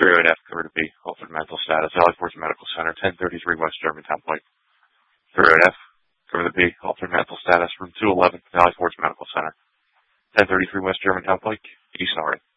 308F, cover to B, altered mental status, Valley Forge Medical Center, 1033 West Germantown Pike. 308F, cover to B, altered mental status, room 211, Valley Forge Medical Center, 1033 West Germantown Pike, East Norton.